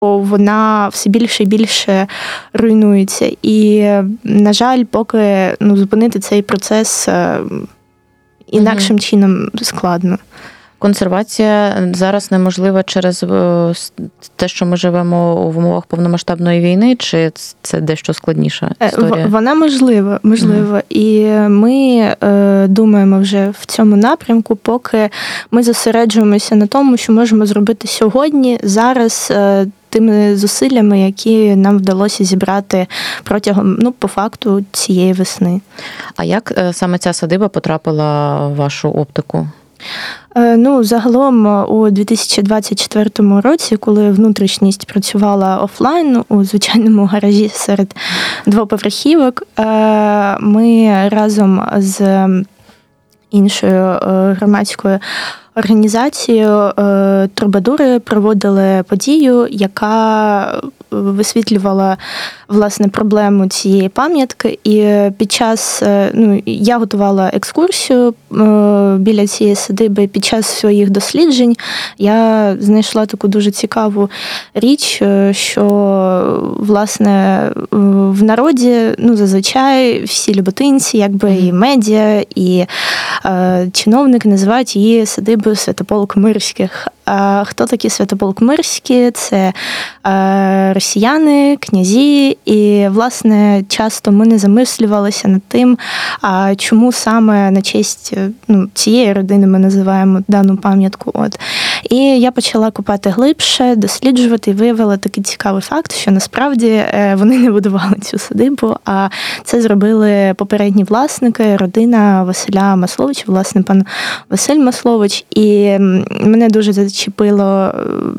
вона все більше і більше руйнується. І, на жаль, поки зупинити цей процес інакшим чином складно. Консервація зараз неможлива через те, що ми живемо в умовах повномасштабної війни, чи це дещо складніша історія? Вона можлива. І ми думаємо вже в цьому напрямку, поки ми зосереджуємося на тому, що можемо зробити сьогодні, зараз, тими зусиллями, які нам вдалося зібрати протягом, по факту, цієї весни. А як саме ця садиба потрапила в вашу оптику? Загалом у 2024 році, коли внутрішність працювала офлайн у звичайному гаражі серед двоповерхівок, ми разом з іншою громадською організацією Трубадури проводили подію, яка висвітлювала, власне, проблему цієї пам'ятки. І під час, я готувала екскурсію біля цієї садиби. Під час своїх досліджень я знайшла таку дуже цікаву річ, що, власне, в народі, зазвичай всі люботинці, і медіа, і чиновники називають її садибою Святополк-Мирських. А хто такі Святополк-Мирські? Це росіяни, князі, і, власне, часто ми не замислювалися над тим, чому саме на честь цієї родини ми називаємо дану пам'ятку. І я почала копати глибше, досліджувати, і виявила такий цікавий факт, що насправді вони не будували цю садибу, а це зробили попередні власники, родина Василя Масловича, власне, пан Василь Маслович. І мене дуже зачепило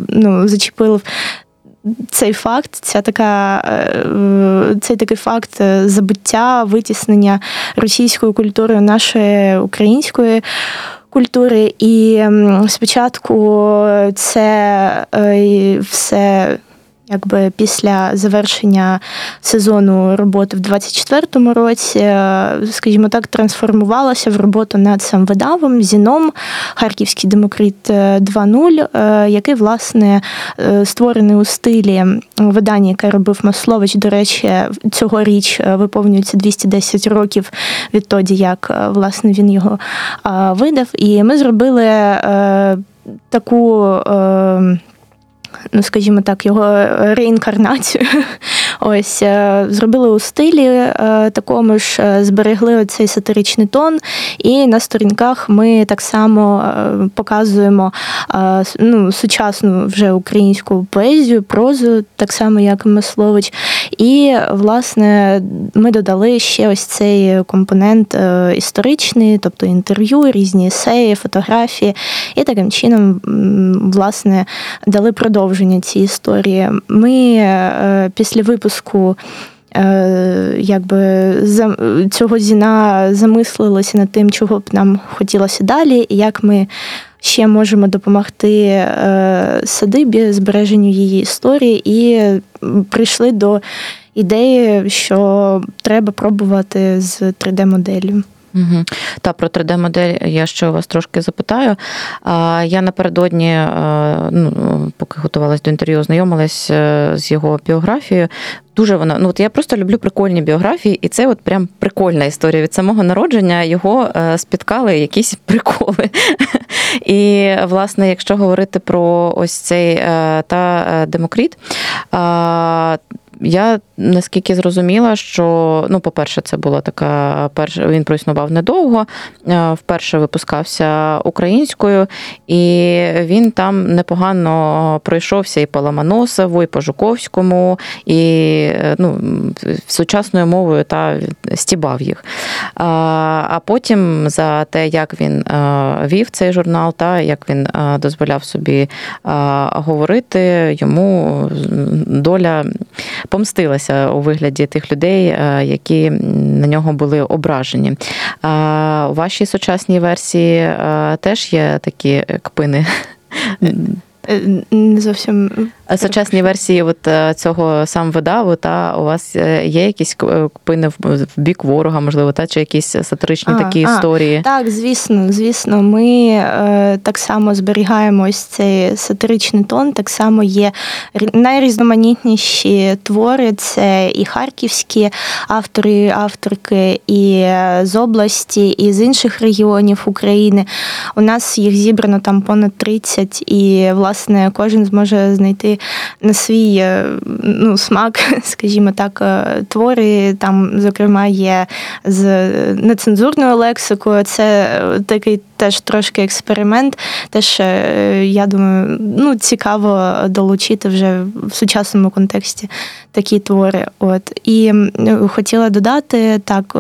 цей факт, цей такий факт забуття, витіснення російською культурою нашої української культури. І спочатку це все після завершення сезону роботи в 24-му році, скажімо так, трансформувалося в роботу над самвидавом ЗІНом «Харківський Демокрит 2.0», який, власне, створений у стилі видання, яке робив Маслович. До речі, цьогоріч виповнюється 210 років відтоді, як, власне, він його видав. І ми зробили таку, скажімо так, його реінкарнацію. Зробили у стилі такому ж, зберегли цей сатиричний тон, і на сторінках ми так само показуємо сучасну вже українську поезію, прозу, так само, як і Маслович. І, власне, ми додали ще ось цей компонент історичний, тобто інтерв'ю, різні есеї, фотографії, і таким чином, власне, дали продовження цій історії. Ми після випуску цього ЗІНа замислилися над тим, чого б нам хотілося далі, і як ми ще можемо допомогти садибі, збереженню її історії, і прийшли до ідеї, що треба пробувати з 3D-моделлю. Угу. Та про 3D-модель я ще у вас трошки запитаю. Я напередодні, поки готувалась до інтерв'ю, ознайомилась з його біографією. Дуже вона, я просто люблю прикольні біографії, і це прям прикольна історія. Від самого народження його спіткали якісь приколи. І, власне, якщо говорити про ось цей Демокрит, я наскільки зрозуміла, що, по-перше, це була така, він проіснував недовго, вперше випускався українською, і він там непогано пройшовся і по Ломоносову, і по Жуковському, і сучасною мовою стібав їх. А потім за те, як він вів цей журнал, як він дозволяв собі говорити, йому доля помстилася у вигляді тих людей, які на нього були ображені. У вашій сучасній версії теж є такі кпини? Не зовсім. сучасні версії от цього самвидаву, та у вас є якісь кпини в бік ворога, можливо, та чи якісь сатиричні такі історії? Так, звісно. Ми так само зберігаємо ось цей сатиричний тон, так само є найрізноманітніші твори, це і харківські автори, авторки, і з області, і з інших регіонів України. У нас їх зібрано там понад 30, і, власне, кожен зможе знайти на свій смак, скажімо так, твори. Там, зокрема, є з нецензурною лексикою. Це такий теж трошки експеримент. Теж, я думаю, цікаво долучити вже в сучасному контексті такі твори. І хотіла додати, так,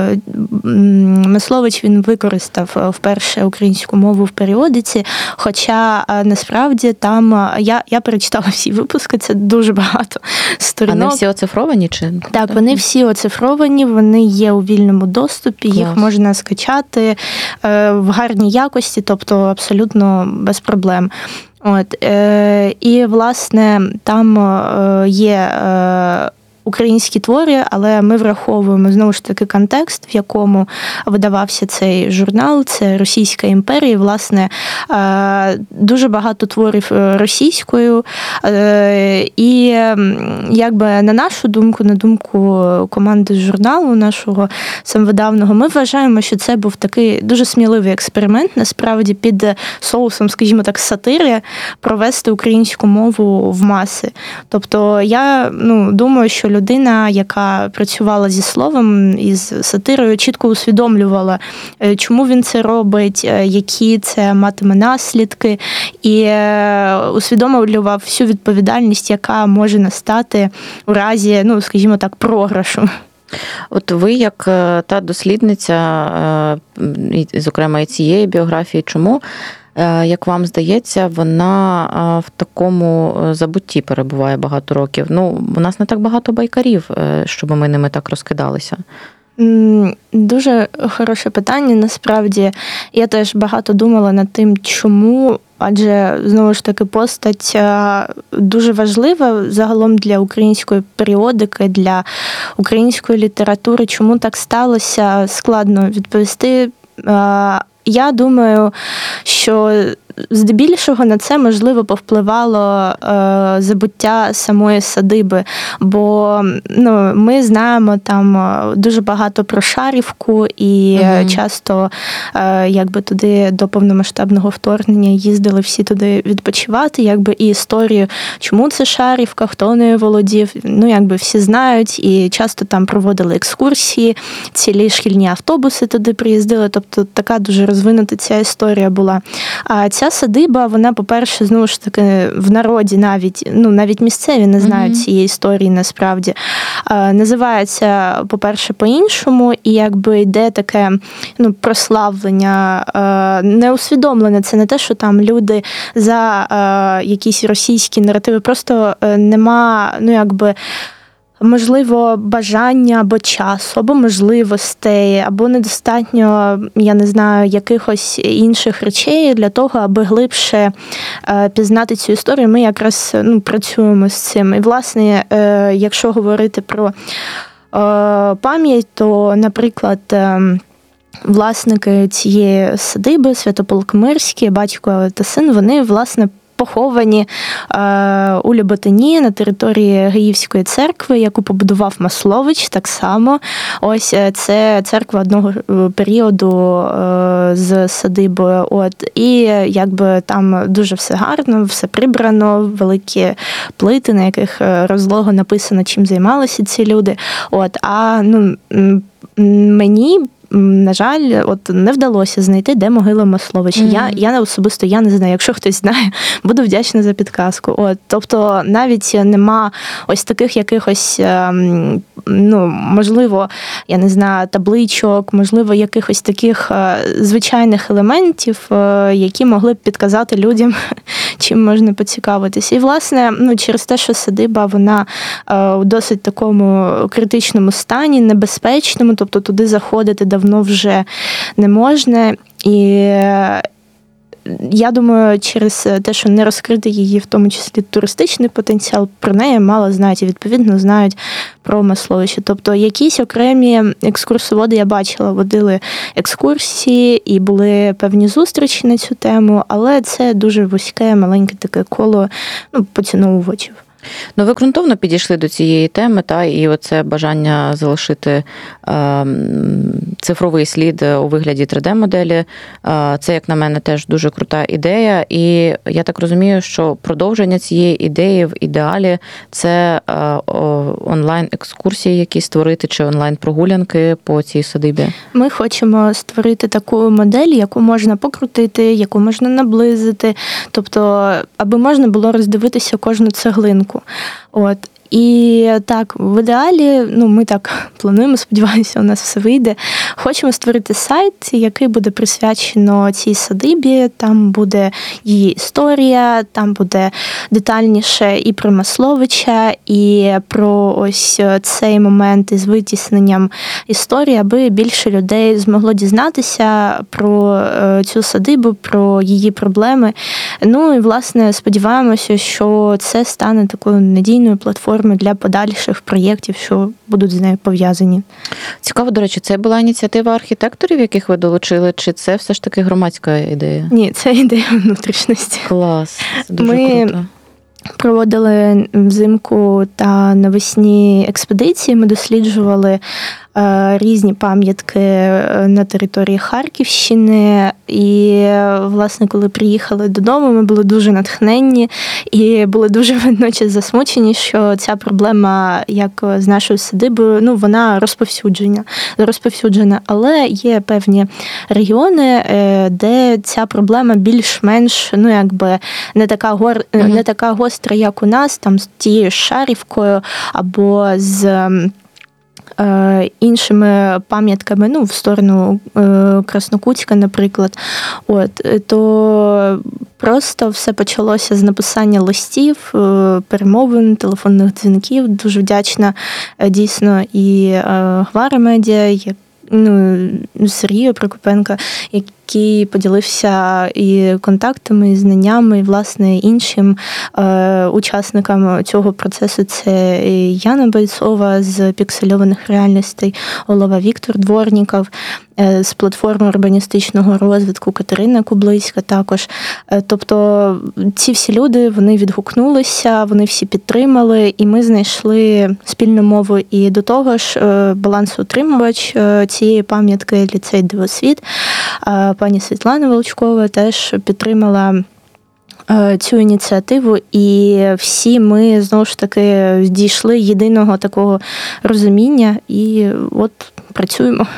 Маслович, він використав вперше українську мову в періодиці, хоча насправді там, я перечитала всі випуски, це дуже багато сторінок. Вони всі оцифровані? Чи? Так, вони всі оцифровані, вони є у вільному доступі, Клас. Їх можна скачати в гарній якості, тобто абсолютно без проблем. І, власне, там є українські твори, але ми враховуємо, знову ж таки, контекст, в якому видавався цей журнал, це Російська імперія, власне, дуже багато творів російською, і, якби, на нашу думку, на думку команди журналу нашого самовидавного, ми вважаємо, що це був такий дуже сміливий експеримент, насправді, під соусом, скажімо так, сатири, провести українську мову в маси. Тобто, я, думаю, що людина, яка працювала зі словом і з сатирою, чітко усвідомлювала, чому він це робить, які це матиме наслідки, і усвідомлював всю відповідальність, яка може настати у разі, скажімо так, програшу. От ви, як та дослідниця, зокрема і цієї біографії, чому, як вам здається, вона в такому забутті перебуває багато років? У нас не так багато байкарів, щоб ми ними так розкидалися. Дуже хороше питання, насправді. Я теж багато думала над тим, чому, адже, знову ж таки, постать дуже важлива загалом для української періодики, для української літератури. Чому так сталося, складно відповісти. Я думаю, що здебільшого на це, можливо, повпливало забуття самої садиби, бо ми знаємо там дуже багато про Шарівку і часто якби туди до повномасштабного вторгнення їздили всі туди відпочивати, якби і історію, чому це Шарівка, хто нею володів, якби всі знають, і часто там проводили екскурсії, цілі шкільні автобуси туди приїздили, тобто така дуже розвинута ця історія була. А ця садиба, вона, по-перше, знову ж таки, в народі навіть місцеві не знають цієї історії насправді. Називається, по-перше, по-іншому, і якби йде таке прославлення неусвідомлене. Це не те, що там люди за якісь російські наративи, просто нема, можливо, бажання або часу, або можливостей, або недостатньо, я не знаю, якихось інших речей для того, аби глибше пізнати цю історію. Ми якраз працюємо з цим. І, власне, якщо говорити про пам'ять, то, наприклад, власники цієї садиби, Святополк Мирський, батько та син, вони, власне, поховані у Люботині на території Гаївської церкви, яку побудував Маслович так само. Ось це церква одного періоду з садибою. І якби там дуже все гарно, все прибрано, великі плити, на яких розлого написано, чим займалися ці люди. А мені, на жаль, не вдалося знайти, де могила Масловича. Я особисто не знаю. Якщо хтось знає, буду вдячна за підказку. Тобто навіть нема ось таких якихось, можливо, я не знаю, табличок, можливо, якихось таких звичайних елементів, які могли б підказати людям, чим можна поцікавитися. І, власне, через те, що садиба, вона у досить такому критичному стані, небезпечному, тобто туди заходити давно вже не можна. І я думаю, через те, що не розкрити її, в тому числі туристичний потенціал, про неї мало знають і, відповідно, знають про Масловище. Тобто якісь окремі екскурсоводи я бачила, водили екскурсії і були певні зустрічі на цю тему, але це дуже вузьке, маленьке таке коло поціновувачів. Ну, ви ґрунтовно підійшли до цієї теми, і оце бажання залишити цифровий слід у вигляді 3D-моделі. Це, як на мене, теж дуже крута ідея. І я так розумію, що продовження цієї ідеї в ідеалі – це онлайн-екскурсії, які створити, чи онлайн-прогулянки по цій садибі. Ми хочемо створити таку модель, яку можна покрутити, яку можна наблизити, тобто, аби можна було роздивитися кожну цеглинку. От. І так, в ідеалі, ми так плануємо, сподіваюся, у нас все вийде. Хочемо створити сайт, який буде присвячено цій садибі, там буде її історія, там буде детальніше і про Масловича, і про ось цей момент із витісненням історії, аби більше людей змогло дізнатися про цю садибу, про її проблеми. Ну і, власне, сподіваємося, що це стане такою надійною платформою для подальших проєктів, що будуть з нею пов'язані. Цікаво, до речі, це була ініціатива архітекторів, яких ви долучили, чи це все ж таки громадська ідея? Ні, це ідея внутрішності. Клас, це дуже круто. Проводили взимку та навесні експедиції, ми досліджували різні пам'ятки на території Харківщини. І, власне, коли приїхали додому, ми були дуже натхненні і були дуже водночас засмучені, що ця проблема, як з нашою садибою, вона розповсюджена. Але є певні регіони, де ця проблема більш-менш, не така гостра, як у нас, там з тією Шарівкою або з іншими пам'ятками, в сторону Краснокутська, наприклад. То просто все почалося з написання листів, перемовин, телефонних дзвінків. Дуже вдячна дійсно і Гвара Медіа, Сергію Прокопенка, який поділився і контактами, і знаннями, і, власне, іншим учасникам цього процесу. Це Яна Бойцова з піксельованих реальностей, голова Віктор Дворніков, з платформи урбаністичного розвитку Катерина Кублицька також. Тобто ці всі люди, вони відгукнулися, вони всі підтримали, і ми знайшли спільну мову. І до того ж, балансоутримувач цієї пам'ятки ліцей «Дивосвіт», пані Світлана Волчкова, теж підтримала цю ініціативу, і всі ми, знову ж таки, дійшли єдиного такого розуміння, і от працюємо.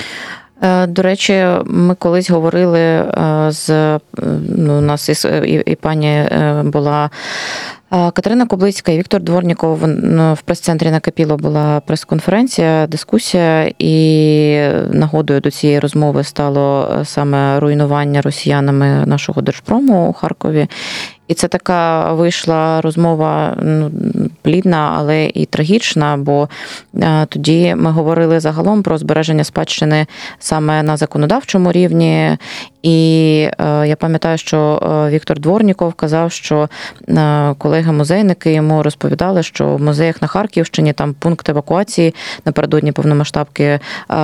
До речі, ми колись говорили у нас і пані була Катерина Кублицька і Віктор Дворніков. В прес-центрі «Накипіло» була прес-конференція, дискусія, і нагодою до цієї розмови стало саме руйнування росіянами нашого Держпрому у Харкові. І це така вийшла розмова плідна, але і трагічна, бо тоді ми говорили загалом про збереження спадщини саме на законодавчому рівні. І я пам'ятаю, що Віктор Дворніков казав, що колеги-музейники йому розповідали, що в музеях на Харківщині там пункт евакуації напередодні повномасштабки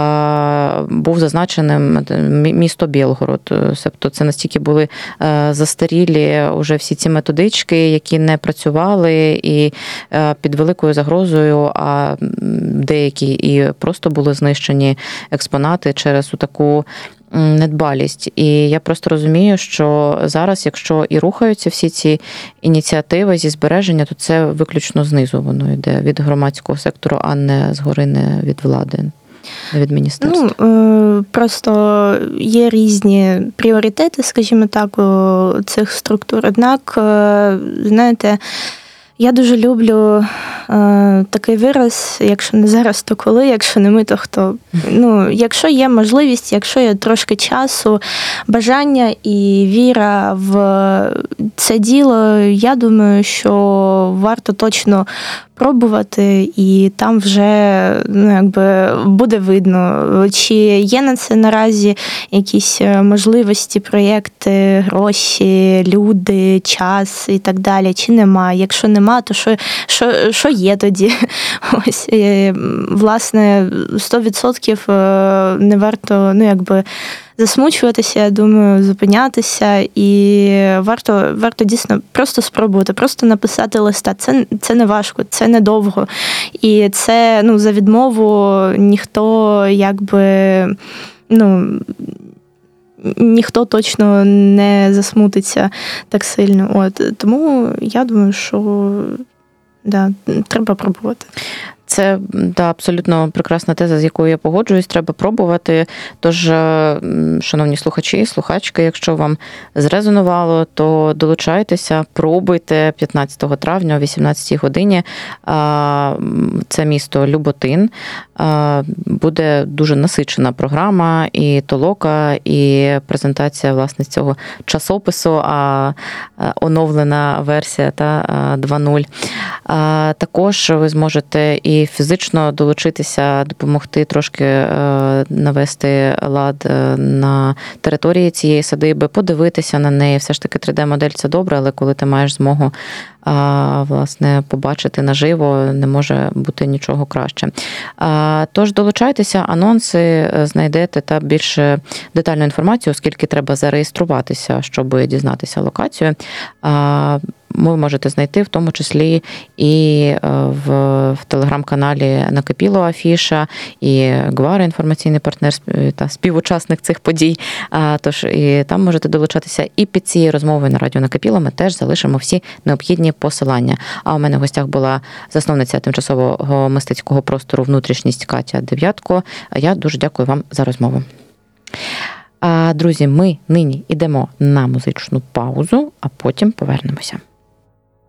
був зазначеним місто Білгород. Тобто це настільки були застарілі уже всі ці методички, які не працювали і під великою загрозою, а деякі і просто були знищені експонати через таку недбалість. І я просто розумію, що зараз, якщо і рухаються всі ці ініціативи зі збереження, то це виключно знизу воно йде, від громадського сектору, а не згори, не від влади, від міністерства. Просто є різні пріоритети, скажімо так, у цих структур. Однак, знаєте, я дуже люблю такий вираз, якщо не зараз, то коли, якщо не ми, то хто. Якщо є можливість, якщо є трошки часу, бажання і віра в це діло, я думаю, що варто точно пробувати, і там вже буде видно, чи є на це наразі якісь можливості, проєкти, гроші, люди, час і так далі, чи нема. Якщо нема, то що є тоді? Ось, власне, 100% не варто, засмучуватися, я думаю, зупинятися, і варто дійсно просто спробувати, просто написати листа. Це не важко, це не довго. І це, за відмову ніхто, ніхто точно не засмутиться так сильно. Тому я думаю, що треба пробувати. Це абсолютно прекрасна теза, з якою я погоджуюсь. Треба пробувати. Тож, шановні слухачі, слухачки, якщо вам зрезонувало, то долучайтеся, пробуйте 15 травня о 18 годині. Це місто Люботин. Буде дуже насичена програма, і толока, і презентація, власне, цього часопису, оновлена версія 2.0. Також ви зможете і фізично долучитися, допомогти трошки навести лад на території цієї садиби, подивитися на неї. Все ж таки 3D-модель – це добре, але коли ти маєш змогу власне побачити наживо, не може бути нічого краще. Тож долучайтеся, анонси знайдете та більш детальну інформацію, оскільки треба зареєструватися, щоб дізнатися локацію. Ви можете знайти в тому числі і в телеграм-каналі Накипіло афіша, і Гвара, інформаційний партнер та співучасник цих подій. Тож і там можете долучатися. І під цією розмовою на радіо Накипіло ми теж залишимо всі необхідні посилання. А у мене в гостях була засновниця тимчасового мистецького простору «Внутрішність» Катя Дев'ятко. Я дуже дякую вам за розмову. Друзі, ми нині йдемо на музичну паузу, а потім повернемося.